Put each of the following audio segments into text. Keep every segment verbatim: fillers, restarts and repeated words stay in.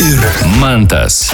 ir Mantas.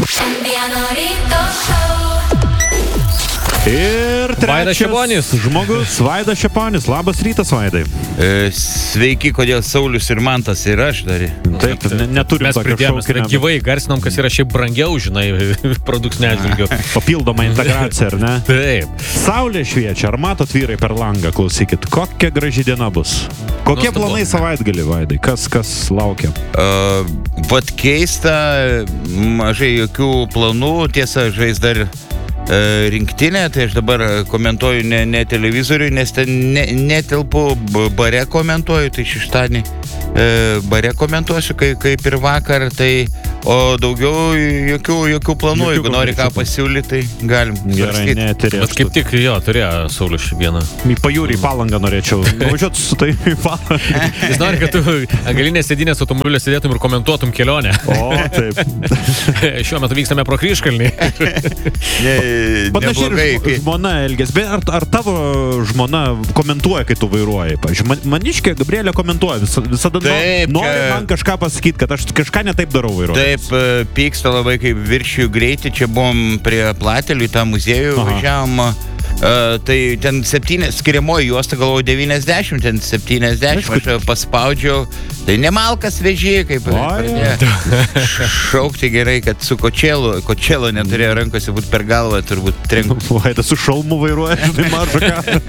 Ir Vaidas Čeponis. Žmogus, Vaidas Čeponis. Labas rytas, Vaidai. E, sveiki, kodėl Saulius ir Mantas ir aš dar. Taip, ne, neturim Mes tokio pridėjome, šaukinio. gyvai garsinom, kas yra šiaip brangiau, žinai, produkcinė atžvilgiu. Papildoma integracija, ar ne? Taip. Saulė šviečia, ar matot vyrai per langą, klausykit, kokia graži diena bus. Kokie Nuostabu. planai savaitgalį, Vaidai? Kas, kas laukia? Uh, vat keista, mažai jokių planų, tiesa, žais dar rinktinė, tai aš dabar komentuoju ne, ne televizoriui, nes ten ne, netilpu, bare komentuoju, tai šeštadienį e, bare komentuosiu, kai, kaip ir vakar, tai o daugiau jokių, jokių planų, Jokių jeigu nori ką pasiūlyti, tai galim Gerai, svarstyti. neturėtų. Bet kaip tik jo, turėjo Saulius šį vieną. Į pajūrį, į Palangą norėčiau. Važiuot su tai į Palangą. Jis nori, kad tu galinės sėdinės automobilio sėdėtum ir komentuotum kelionę. O, taip. Šiuo metu vykstame pro Kryžkalnį. Ne, Panašiai neblogai, ir kai... žmona elgės. Bet ar, ar tavo žmona komentuoja, kai tu vairuoji? Pavyzdžiui, man, maniškė Gabrielė komentuoja. Vis, visada Taip, nori čia- man kažką pasakyti, kad aš kažką netaip darau vairuoju. Taip, e, pyksta labai, kaip viršijų greitį, čia buvom prie Platelių, į tą muziejų Aha. važiavom, e, tai ten septyni, skiriamoji juosta, galvoju, devyniasdešimt, ten septyniasdešimt, aš paspaudžiau, tai nemalkas vežė, kaip pradėjo šaukti gerai, kad su kočėlu, kočėlo neturėjo rankose būti per galvą, turbūt trenkų. Vaidas su šalmu vairuoja, žinai, mažą ką.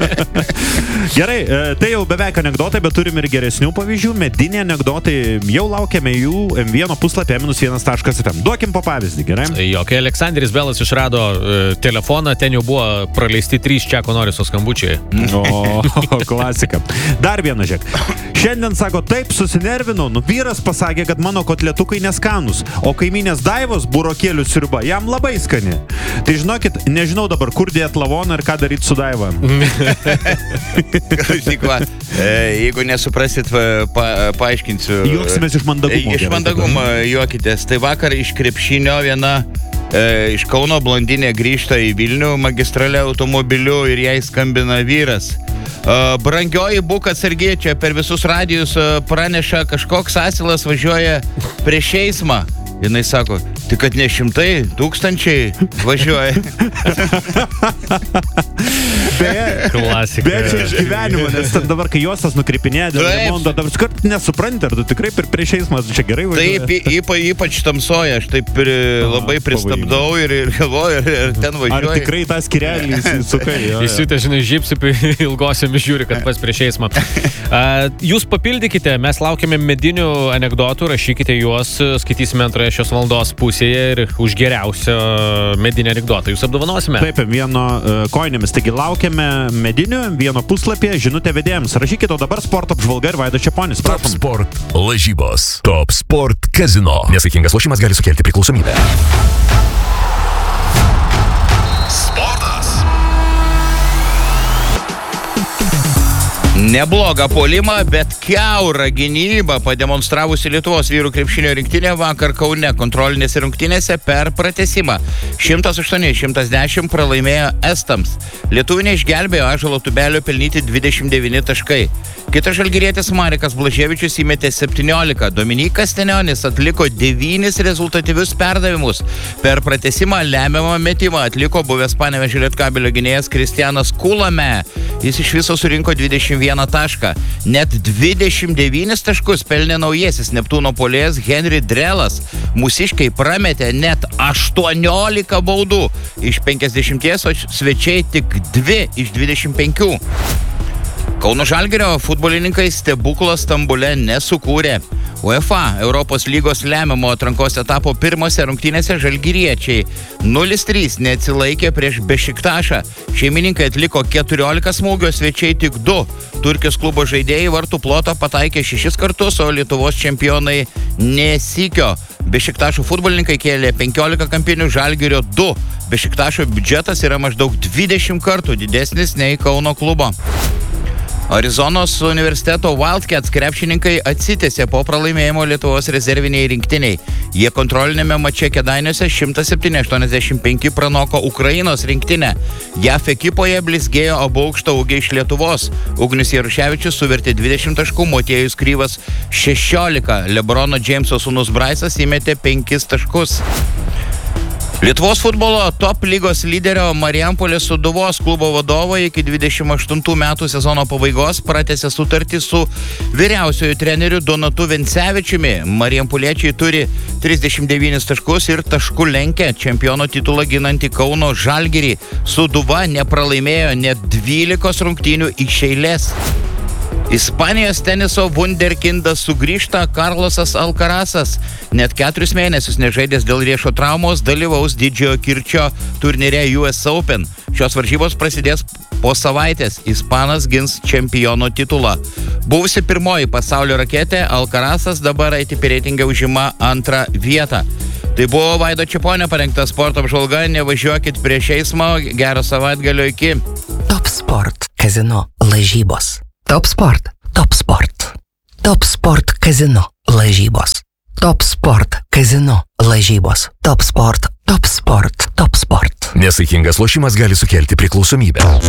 Gerai, e, tai jau beveik anekdotai, bet turim ir geresnių pavyzdžių. Mediniai anekdotai, jau laukiame jų em vienas puslapį em vienas taškas ef em. Duokim po pavyzdį, gerai? Jo, kai Aleksandris Belas išrado e, telefoną, ten jau buvo praleisti trys Čiako Noriso skambučiai. O, klasika. Dar vieną, žiūrėk. Šiandien, sako, taip susinervinau, nu vyras pasakė, kad mano kotletukai neskanus, o kaimynės Daivos burokėlių sriuba jam labai skani. Tai žinokit, nežinau dabar, kur dėt lavoną ir ką daryti su Daiva. Klausyk, va, e, jeigu nesuprasit, va, pa, paaiškinsiu. Juoksimės iš mandagumo. Iš gerai, mandagumo juokitės. Tai vakar iš krepšinio viena e, iš Kauno blondinė grįžta į Vilnių magistrale automobiliu ir jai skambina vyras. E, brangioji, būk atsargi, čia per visus radijus e, praneša, kažkoks asilas važiuoja prieš eismą. Jinai sako, tik kad ne šimtai, tūkstančiai važiuoja. Beje, Klasika. beje, čia iš gyvenimo, nes ten dabar, kai juostas nukreipinėja dėl Taip. remonto, dabar skart nesupranti, ar tu tikrai per prieš eismą čia gerai važiuoja. Taip, y- ypa, ypač tamsoja, aš taip ir labai pristabdau ir, ir galvoju, ir, ir ten Ar važiuoju. tikrai tą skirelį įsukai? Jo, jo. Įsiutė, žinai, žypsipi ilgosiamis žiūri, kad pas prieš eismą. A, jūs papildykite, mes laukiame medinių anekdotų, rašykite juos, skaitysime antroje šios valandos pusėje ir už geriausią medinį anekdotą jūs apdovanosime. Taip, vieno uh, koinėmis. Taigi laukiame medinių, vieno puslapyje, žinutė vedėjams. Rašykite, o dabar sporto apžvalga ir Vaidas Čeponis. Top Prašom. Sport lažybos. Top Sport Casino. Nesaikingas lošimas gali sukelti priklausomybę. Sportas. Neblogą puolimą, bet kiaurą gynybą pademonstravusi Lietuvos vyrų krepšinio rinktinė vakar Kaune kontrolinėse rungtynėse per pratęsimą. šimtas aštuoni šimtas dešimt pralaimėjo estams. Lietuviai neišgelbėjo Ąžuolo Tubelio pelnyti dvidešimt devyni taškai. Kitas žalgirietis Marekas Blaževičius įmetė septyniolika. Dominikas Stenionis atliko devynis rezultatyvius perdavimus. Per pratęsimą lemiamą metimą atliko buvęs Panevėžio Lietkabelio gynėjas Kristianas Kulame. Jis iš viso surinko dvidešimt vieną tašką. Net dvidešimt devynis taškus pelnė naujasis Neptūno puolėjas Henry Drelas. Mūsiškiai prametė net aštuoniolika baudų iš penkiasdešimties, o svečiai tik dvi iš dvidešimt penkių. Kauno Žalgirio futbolininkai stebuklo Stambule nesukūrė. UEFA Europos lygos lemiamo atrankos etapo pirmose rungtynėse žalgiriečiai nulis trys neatsilaikė prieš Bešiktašą. Šeimininkai atliko keturiolika smūgių, svečiai tik du. Turkijos klubo žaidėjai vartų ploto pataikė šešis kartus, o Lietuvos čempionai nesikio. Bešiktašo futbolininkai kėlė penkiolika kampinių, Žalgirio du. Bešiktašo biudžetas yra maždaug dvidešimt kartų didesnis nei Kauno klubo. Arizonos universiteto Wildcats krepšininkai atsitėsė po pralaimėjimo Lietuvos rezerviniai rinktiniai. Jie kontrolinėme mače Kėdainiuose šimtas septyni aštuoniasdešimt penki pranoko Ukrainos rinktinę. J A F ekipoje blizgėjo abu aukštaūgiai iš Lietuvos. Ugnius Jaruševičius suvertė dvidešimt taškų, Motiejus Kryvas šešiolika. Lebrono Džeimso sūnus Braisas įmetė penkis taškus. Lietuvos futbolo top lygos lyderio Marijampolės Sūduvos klubo vadovai iki dvidešimt aštuntų metų sezono pabaigos pratęsė sutartį su vyriausioju treneriu Donatu Vencevičiumi. Marijampoliečiai turi trisdešimt devynis taškus ir taškų lenkia čempiono titulą ginantį Kauno Žalgirį. Sūduva nepralaimėjo net dvylikos rungtynių iš eilės. Ispanijos teniso wunderkindas sugrįžta Karlosas Alcarazas. Net keturis mėnesius nežaidęs dėl riešo traumos dalyvaus didžiojo kirčio turnyre U S Open. Šios varžybos prasidės po savaitės. Ispanas gins čempiono titulą. Buvusi pirmoji pasaulio raketė, Alcarazas dabar A T P reitinge užima antrą vietą. Tai buvo Vaido Čiaponio parengta sporto apžvalga. Nevažiuokit prieš eismą. Gero savaitgalio iki. Top Sport Kazino lažybos. Top Sport, Top Sport, Top Sport Kazino lažybos. Top Sport Kazino lažybos. Top Sport, Top Sport, Top Sport. Nesaikingas lošimas gali sukelti priklausomybę.